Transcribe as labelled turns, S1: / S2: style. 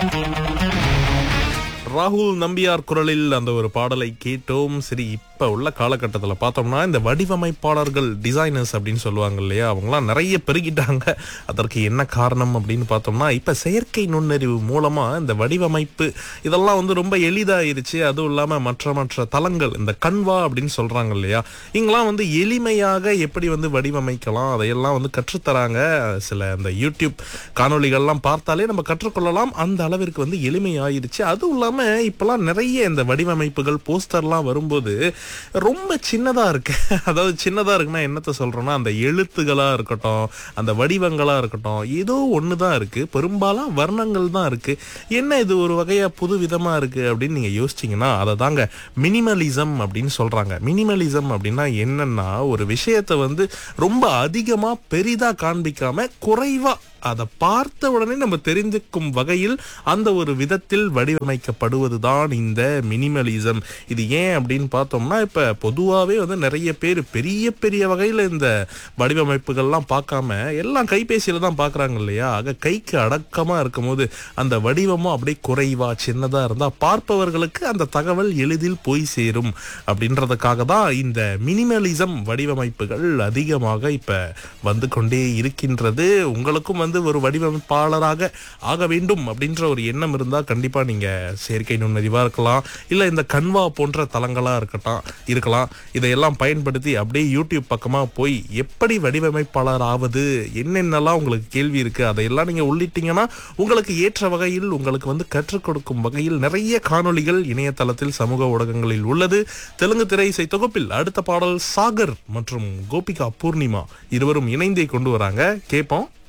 S1: ராகுல் நம்பியார் குரலில் அந்த ஒரு பாடலை கேட்டோம். சரி, இப்ப உள்ள காலகட்டத்தில் பார்த்தோம்னா இந்த வடிவமைப்பாளர்கள், டிசைனர்ஸ் அப்படின்னு சொல்லுவாங்க இல்லையா, அவங்களாம் நிறைய பெருகிட்டாங்க. அதற்கு என்ன காரணம் அப்படின்னு பார்த்தோம்னா, இப்ப செயற்கை நுண்ணறிவு மூலமா இந்த வடிவமைப்பு இதெல்லாம் ரொம்ப எளிதாயிருச்சு. அதுவும் இல்லாம மற்ற தளங்கள், இந்த கன்வா அப்படின்னு சொல்றாங்க இல்லையா, இங்கெல்லாம் எளிமையாக எப்படி வடிவமைக்கலாம் அதையெல்லாம் கற்றுத்தராங்க. சில இந்த யூடியூப் காணொளிகள்லாம் பார்த்தாலே நம்ம கற்றுக்கொள்ளலாம். அந்த அளவிற்கு எளிமையாயிருச்சு. அதுவும் இல்லாம இப்பெல்லாம் நிறைய இந்த வடிவமைப்புகள், போஸ்டர்லாம் வரும்போது ரொம்ப சின்னதா இருக்கு. அதாவது சின்னதா இருக்குன்னா என்னத்த சொல்றோம்னா, அந்த எழுத்துகளா இருக்கட்டும், அந்த வடிவங்களா இருக்கட்டும், ஏதோ ஒண்ணுதான் இருக்கு. பெரும்பாலும் வர்ணங்கள் தான் இருக்கு. என்ன இது ஒரு வகையா புது விதமா இருக்கு அப்படின்னு நீங்க யோசிச்சீங்கன்னா, அதை தாங்க மினிமலிசம் அப்படின்னு சொல்றாங்க. மினிமலிசம் அப்படின்னா என்னன்னா, ஒரு விஷயத்தை ரொம்ப அதிகமா பெரிதா காண்பிக்காம குறைவா அதை பார்த்த உடனே நம்ம தெரிந்துக்கும் வகையில் அந்த ஒரு விதத்தில் வடிவமைக்கப்படுவதுதான் இந்த மினிமலிசம். இது ஏன் அப்படின்னு பார்த்தோம்னா, இப்ப பொதுவாகவே நிறைய பேர் பெரிய பெரிய வகையில் இந்த வடிவமைப்புகள்லாம் பார்க்காம எல்லாம் கைபேசியில தான் பார்க்குறாங்க இல்லையா. ஆக கைக்கு அடக்கமா இருக்கும் போது அந்த வடிவமும் அப்படியே குறைவா சின்னதா இருந்தா பார்ப்பவர்களுக்கு அந்த தகவல் எளிதில் போய் சேரும் அப்படின்றதுக்காக தான் இந்த மினிமலிசம் வடிவமைப்புகள் அதிகமாக இப்ப வந்து கொண்டே இருக்கின்றது. உங்களுக்கும் ஒரு வடிவமைப்பாளராக ஆக வேண்டும் அப்படின்ற ஒரு எண்ணம் இருந்தா கண்டிப்பா நீங்க செயற்கை நுண்ணறிவா இருக்கலாம், இல்ல இந்த கன்வா போன்ற தளங்களா இருக்கலாம். இதையெல்லாம் பயன்படுத்தி அப்படியே யூடியூப் பக்கமா போய் எப்படி வடிவமைப்பாளர் ஆவது, என்னென்னலாம் உங்களுக்கு கேள்வி இருக்கு அதையெல்லாம் நீங்க உள்ளிட்டீங்கன்னா உங்களுக்கு ஏற்ற வகையில் உங்களுக்கு கற்றுக் கொடுக்கும் வகையில் நிறைய காணொளிகள் இணையதளத்தில், சமூக ஊடகங்களில் உள்ளது. தெலுங்கு திரை இசை தொகுப்பில் அடுத்த பாடல் சாகர் மற்றும் கோபிகா பூர்ணிமா இருவரும் இணைந்தே கொண்டு வராங்க. கேட்போம்.